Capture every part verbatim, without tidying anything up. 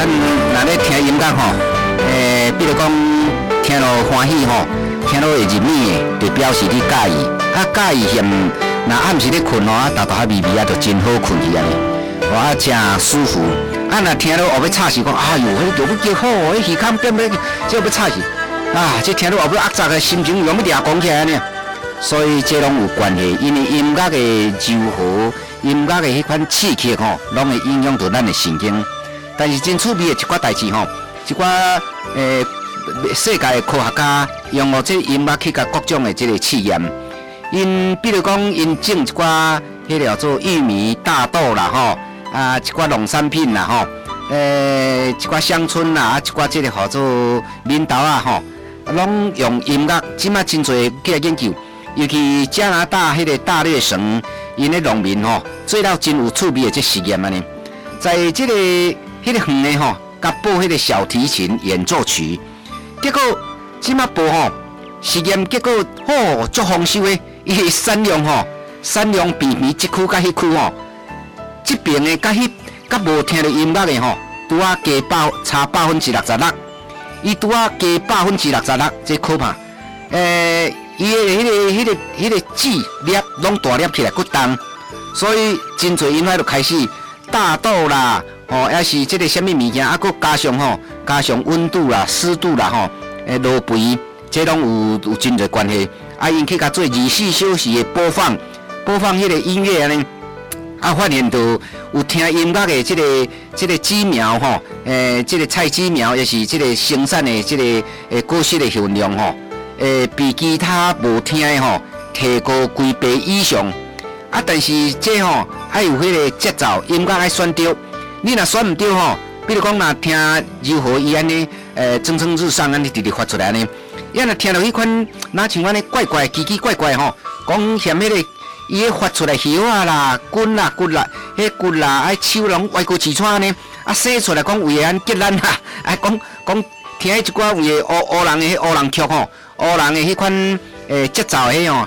咱若咧听音乐吼，诶，比如讲听落欢喜吼，听落会入耳的，就表示你介意。啊，介意嫌，若暗时咧困吼，啊，豆豆啊微微啊，就真好困去安尼，哇，真舒服。啊，若听落后要吵时讲，哎呦，迄就要叫好，迄耳孔变要，这要吵去。啊，这听落后要压杂个心情，用要掠讲起来呢。所以这拢有关系，因为音乐的柔和，音乐的迄款刺激吼，拢会影响到咱的神经。但是真趣味的一寡代志吼，一寡诶、呃、世界的科学家用了这音乐去甲各种的这个试验。因比如讲，因种一寡迄个叫做玉米、大豆啦吼，啊一寡农产品啦吼，诶、呃、一寡乡村啦，啊一寡这个叫做面豆啊吼，拢用音乐，即马真侪去来研究。尤其加拿大迄个大略省，因咧农民吼做了真有趣味的这实验安尼，在这个迄个园呢吼，甲播迄个小提琴演奏曲，结果即马播吼实验结果吼足丰收的，伊会产量吼产量比比即区甲迄区吼，即边的甲迄甲无听到音乐的吼，拄啊加百差百分之六十六，伊拄啊加百分之六十六，这可怕，诶。伊的迄个、迄个、迄个籽粒拢大粒起来，骨重，所以真侪因遐就开始大豆啦，吼，也是即个什么物件，啊，佮加上吼，加上温度啦、湿度啦，吼，诶，落肥，这拢有有真侪关系。啊，因去甲做二十四小时的播放，播放迄个音乐安尼，啊，发现到有听音乐的即个、即个枝苗吼，诶，即个菜枝苗也是即个生产的即个诶果实的分量吼。诶，比其他无听的吼，提高几倍以上。啊，但是这吼爱有迄个节奏，音乐爱选对。你若选唔对吼，比如讲若听柔和伊安尼，诶，蒸蒸日上安尼直直发出来呢。伊若听到迄款，哪像安尼怪怪、奇奇怪怪吼，讲嫌迄个伊迄发出来叶啊啦、棍啦、骨啦、迄骨啦，爱手拢歪过刺穿呢。啊，说出来讲有诶安结咱啦，啊讲讲听迄一寡有诶乌乌人诶迄乌人曲吼。乌人的迄款诶节奏迄哦，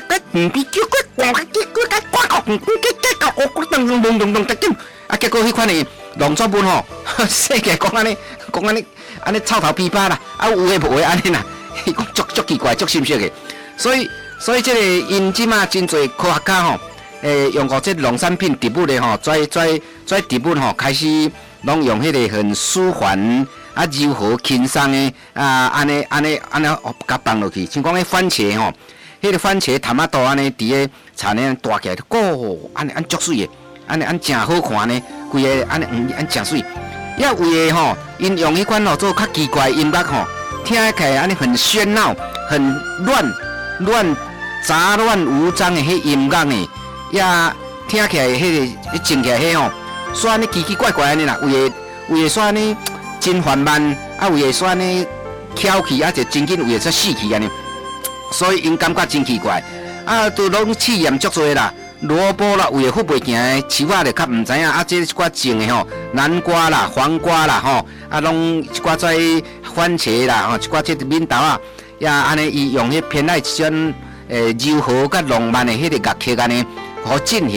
啊，结果迄款的农作物吼，世界讲安尼，讲安尼，安尼臭头琵琶啦，啊有诶无诶安尼啦，伊讲足足奇怪，足深色的。所以，所以这个因即马真侪科学家吼，诶用过这农产品植物的吼，在在在植物吼开始拢用迄个很舒缓。啊，柔和轻松的啊，安尼安尼安尼，甲放落去，像讲迄番茄吼，迄个番茄、塔马豆安尼，伫个田呢大起来，个安尼安足水的，安尼安真好看呢，规个安尼嗯安真水。也有诶吼，因用迄款吼做较奇怪音乐吼，听起来安尼很喧闹、很乱乱杂乱无章的迄音乐呢，也听起来迄个静起来迄吼，煞安尼奇奇怪怪安尼啦，有诶有诶煞安尼。真缓慢，啊，有诶煞呢翘起，啊，就真紧有诶煞死去安尼，所以因感觉真奇怪，啊，都拢试验足多啦，萝卜啦，有诶不袂行诶，树仔就较毋知影，啊，这一寡种诶吼，南瓜啦、黄瓜啦吼，啊，拢一寡在番茄啦，吼，一寡这面豆啊，也安尼伊用迄偏爱一种诶柔和甲浪漫诶迄个乐曲安尼，好进行。